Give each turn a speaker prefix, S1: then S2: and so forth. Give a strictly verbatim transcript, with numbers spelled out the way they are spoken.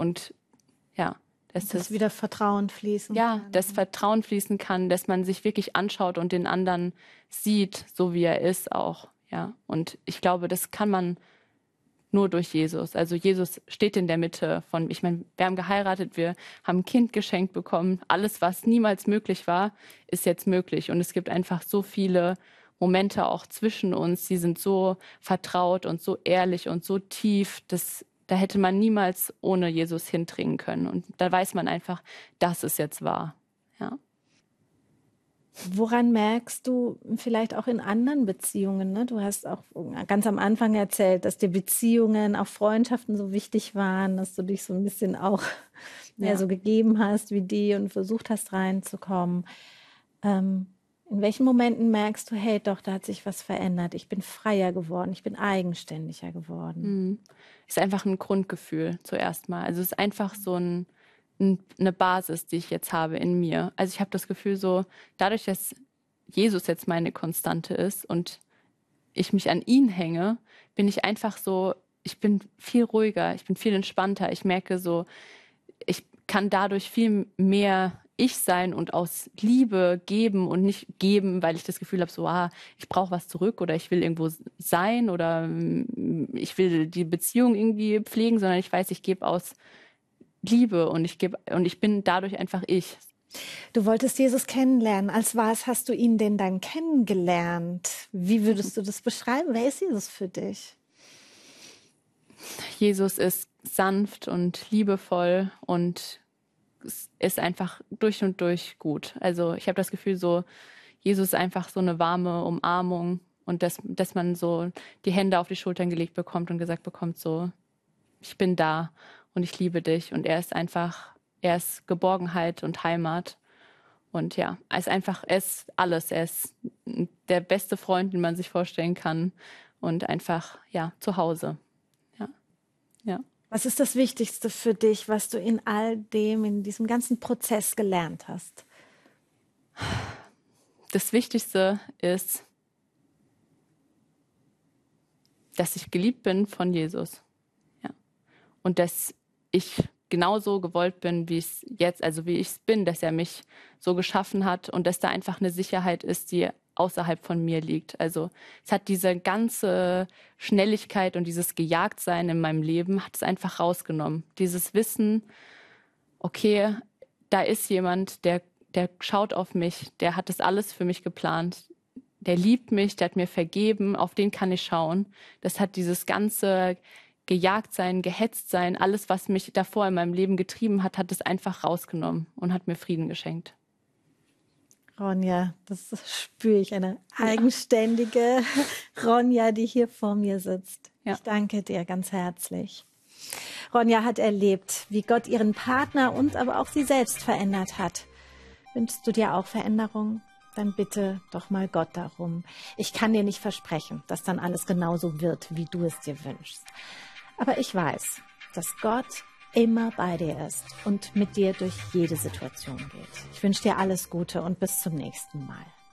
S1: und ja, dass
S2: das wieder Vertrauen fließen
S1: ja,
S2: kann.
S1: dass Vertrauen fließen kann, dass man sich wirklich anschaut und den anderen sieht, so wie er ist auch, ja. Und ich glaube, das kann man nur durch Jesus. Also Jesus steht in der Mitte von, ich meine, wir haben geheiratet, wir haben ein Kind geschenkt bekommen. Alles, was niemals möglich war, ist jetzt möglich. Und es gibt einfach so viele Momente auch zwischen uns, die sind so vertraut und so ehrlich und so tief, dass da hätte man niemals ohne Jesus hindringen können. Und da weiß man einfach, das ist jetzt wahr. Ja.
S2: Woran merkst du vielleicht auch in anderen Beziehungen, ne? Du hast auch ganz am Anfang erzählt, dass dir Beziehungen, auch Freundschaften so wichtig waren, dass du dich so ein bisschen auch mehr
S1: Ja.
S2: so gegeben hast wie die und versucht hast reinzukommen. Ähm, in welchen Momenten merkst du, hey, doch, da hat sich was verändert. Ich bin freier geworden, ich bin eigenständiger geworden.
S1: Mhm. Ist einfach ein Grundgefühl zuerst mal. Also es ist einfach so ein, ein, eine Basis, die ich jetzt habe in mir. Also ich habe das Gefühl so, dadurch, dass Jesus jetzt meine Konstante ist und ich mich an ihn hänge, bin ich einfach so, ich bin viel ruhiger, ich bin viel entspannter. Ich merke so, ich kann dadurch viel mehr ich sein und aus Liebe geben und nicht geben, weil ich das Gefühl habe, so, ah, ich brauche was zurück oder ich will irgendwo sein oder ich will die Beziehung irgendwie pflegen, sondern ich weiß, ich gebe aus Liebe und ich gebe und ich bin dadurch einfach ich.
S2: Du wolltest Jesus kennenlernen. Als was hast du ihn denn dann kennengelernt? Wie würdest du das beschreiben? Wer ist Jesus für dich?
S1: Jesus ist sanft und liebevoll und ist einfach durch und durch gut. Also ich habe das Gefühl, so Jesus ist einfach so eine warme Umarmung und dass, dass man so die Hände auf die Schultern gelegt bekommt und gesagt bekommt, so, ich bin da und ich liebe dich. Und er ist einfach, er ist Geborgenheit und Heimat. Und ja, er ist einfach, er ist alles. Er ist der beste Freund, den man sich vorstellen kann. Und einfach, ja, zu Hause. Ja, ja.
S2: Was ist das Wichtigste für dich, was du in all dem, in diesem ganzen Prozess gelernt hast?
S1: Das Wichtigste ist, dass ich geliebt bin von Jesus. Ja. Und dass ich genauso gewollt bin, wie es jetzt, also wie ich es bin, dass er mich so geschaffen hat und dass da einfach eine Sicherheit ist, die außerhalb von mir liegt. Also es hat diese ganze Schnelligkeit und dieses Gejagtsein in meinem Leben, hat es einfach rausgenommen. Dieses Wissen, okay, da ist jemand, der, der schaut auf mich, der hat das alles für mich geplant, der liebt mich, der hat mir vergeben, auf den kann ich schauen. Das hat dieses ganze Gejagtsein, Gehetztsein, alles, was mich davor in meinem Leben getrieben hat, hat es einfach rausgenommen und hat mir Frieden geschenkt.
S2: Ronja, das spüre ich, eine eigenständige Ronja, die hier vor mir sitzt. Ja. Ich danke dir ganz herzlich. Ronja hat erlebt, wie Gott ihren Partner und aber auch sie selbst verändert hat. Wünschst du dir auch Veränderung? Dann bitte doch mal Gott darum. Ich kann dir nicht versprechen, dass dann alles genauso wird, wie du es dir wünschst. Aber ich weiß, dass Gott immer bei dir ist und mit dir durch jede Situation geht. Ich wünsche dir alles Gute und bis zum nächsten Mal.